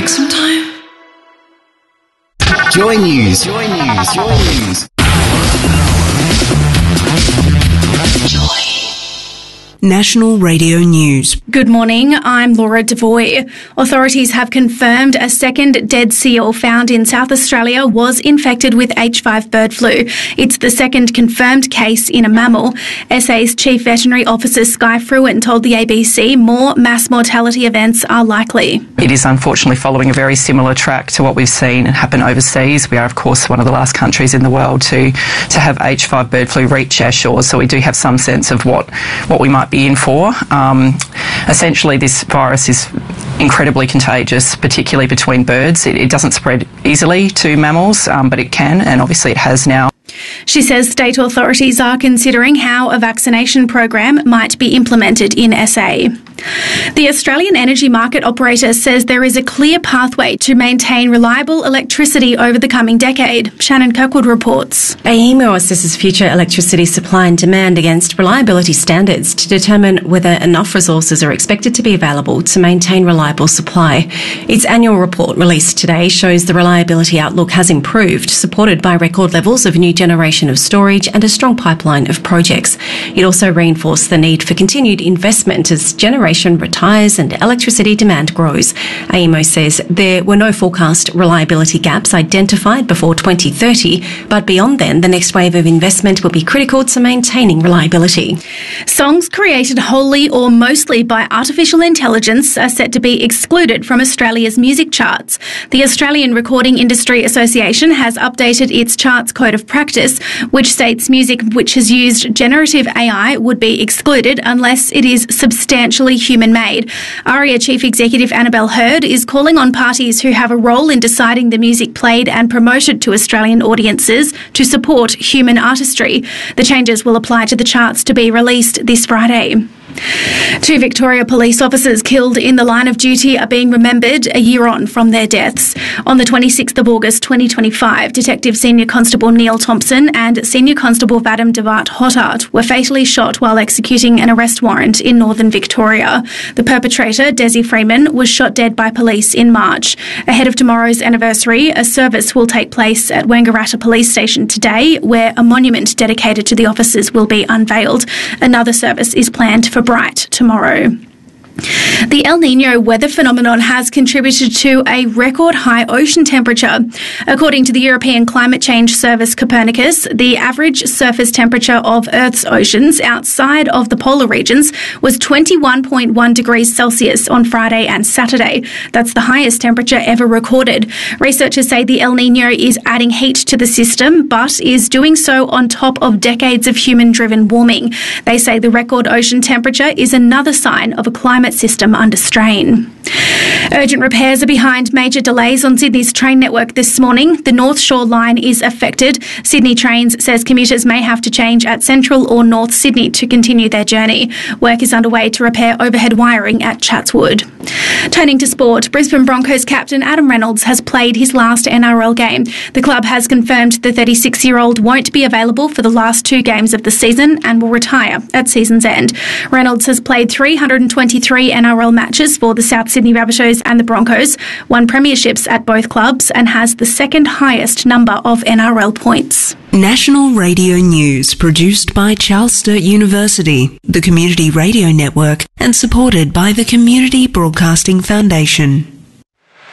drink sometime? Joy News. National Radio News. Good morning, I'm Laura Devoy. Authorities have confirmed a second dead seal found in South Australia was infected with H5 bird flu. It's the second confirmed case in a mammal. SA's Chief Veterinary Officer Skye Fruin told the ABC more mass mortality events are likely. It is unfortunately following a very similar track to what we've seen happen overseas. We are, of course, one of the last countries in the world to have H5 bird flu reach our shores, so we do have some sense of what we might be in for. Essentially, this virus is incredibly contagious, particularly between birds. It doesn't spread easily to mammals, but it can, and obviously it has now. She says state authorities are considering how a vaccination program might be implemented in SA. The Australian Energy Market Operator says there is a clear pathway to maintain reliable electricity over the coming decade. Shannon Kirkwood reports. AEMO assesses future electricity supply and demand against reliability standards to determine whether enough resources are expected to be available to maintain reliable supply. Its annual report released today shows the reliability outlook has improved, supported by record levels of new generation of storage and a strong pipeline of projects. It also reinforced the need for continued investment as generation retires and electricity demand grows. AEMO says there were no forecast reliability gaps identified before 2030, but beyond then, the next wave of investment will be critical to maintaining reliability. Songs created wholly or mostly by artificial intelligence are set to be excluded from Australia's music charts. The Australian Recording Industry Association has updated its charts code of practice, which states music which has used generative AI would be excluded unless it is substantially human-made. ARIA Chief Executive Annabelle Hurd is calling on parties who have a role in deciding the music played and promoted to Australian audiences to support human artistry. The changes will apply to the charts to be released this Friday. 2 Victoria police officers killed in the line of duty are being remembered a year on from their deaths. On the 26th of August 2025, Detective Senior Constable Neil Thompson and Senior Constable Vadim Devart Hottart were fatally shot while executing an arrest warrant in northern Victoria. The perpetrator, Desi Freeman, was shot dead by police in March. Ahead of tomorrow's anniversary, a service will take place at Wangaratta Police Station today, where a monument dedicated to the officers will be unveiled. Another service is planned for Bright tomorrow. The El Niño weather phenomenon has contributed to a record high ocean temperature. According to the European Climate Change Service Copernicus, the average surface temperature of Earth's oceans outside of the polar regions was 21.1 degrees Celsius on Friday and Saturday. That's the highest temperature ever recorded. Researchers say the El Niño is adding heat to the system, but is doing so on top of decades of human-driven warming. They say the record ocean temperature is another sign of a climate system under strain. Urgent repairs are behind major delays on Sydney's train network this morning. The North Shore line is affected. Sydney Trains says commuters may have to change at Central or North Sydney to continue their journey. Work is underway to repair overhead wiring at Chatswood. Turning to sport, Brisbane Broncos captain Adam Reynolds has played his last NRL game. The club has confirmed the 36-year-old won't be available for the last 2 games of the season and will retire at season's end. Reynolds has played 323 NRL matches for the South Sydney Rabbitohs and the Broncos, won premierships at both clubs and has the second highest number of NRL points. National Radio News, produced by Charles Sturt University, the Community Radio Network, and supported by the Community Broadcasting Foundation.